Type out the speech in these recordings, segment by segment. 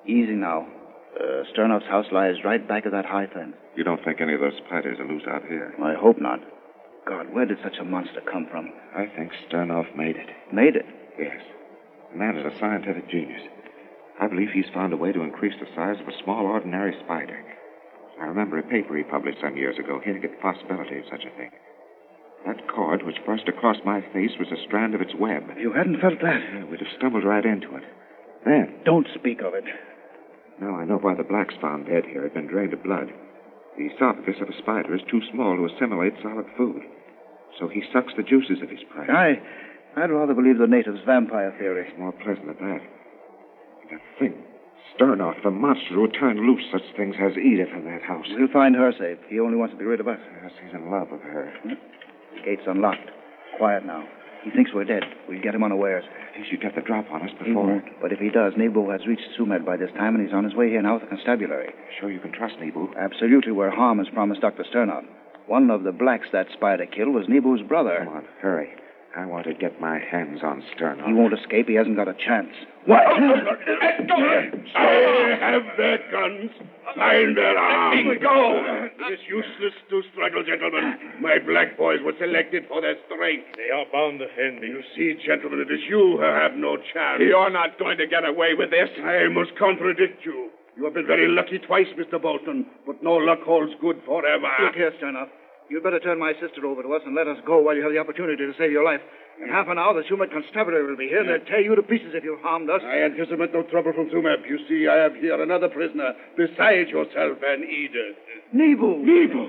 Easy now. Sternoff's house lies right back of that high fence. You don't think any of those spiders are loose out here? I hope not. God, where did such a monster come from? I think Sternoff made it. Made it? Yes. The man is a scientific genius. I believe he's found a way to increase the size of a small, ordinary spider. I remember a paper he published some years ago hinting at the possibility of such a thing. That cord which brushed across my face was a strand of its web. If you hadn't felt that... Yeah, we'd have stumbled right into it. Then... Don't speak of it. Now I know why the blacks found dead here had been drained of blood. The esophagus of a spider is too small to assimilate solid food. So he sucks the juices of his prey. I'd rather believe the natives' vampire theory. It's more pleasant at that. That thing, Sternoff, the monster who turned loose such things, has Edith in that house. We'll find her safe. He only wants to be rid of us. Yes, he's in love with her. The gate's unlocked. Quiet now. He thinks we're dead. We'll get him unawares. He should get the drop on us before. He won't. But if he does, Nebu has reached Sumed by this time, and he's on his way here now with the constabulary. Sure you can trust Nebu? Absolutely, we're harm as promised Dr. Sternoff. One of the blacks that spider killed was Nebu's brother. Come on, hurry. I want to get my hands on Sternoff. He won't escape. He hasn't got a chance. What? Let go! They have their guns. Find their arms. Let me go! It is useless to struggle, gentlemen. My black boys were selected for their strength. They are bound to hand me. You see, gentlemen, it is you who have no chance. You're not going to get away with this. I must contradict you. You have been very lucky twice, Mr. Bolton, but no luck holds good forever. Look here, Sternoff. You'd better turn my sister over to us and let us go while you have the opportunity to save your life. In half an hour, the Sumet constabulary will be here, and they'll tear you to pieces if you've harmed us. I anticipate no trouble from Sumet. You see, I have here another prisoner besides yourself and Edith. Nebu! Nebu!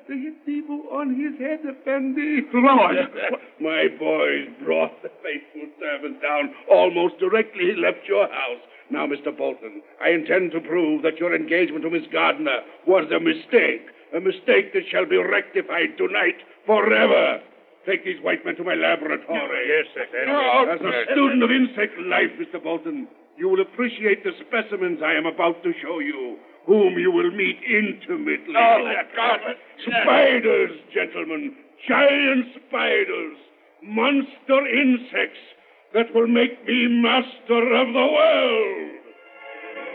Nebu on his head, Effendi. Lord! My boys brought the faithful servant down almost directly he left your house. Now, Mr. Bolton, I intend to prove that your engagement to Miss Gardner was a mistake. A mistake that shall be rectified tonight forever. Take these white men to my laboratory. Yes, sir. As a student of insect life, Mr. Bolton, you will appreciate the specimens I am about to show you, whom you will meet intimately. Oh, God. Spiders, gentlemen. Giant spiders. Monster insects that will make me master of the world.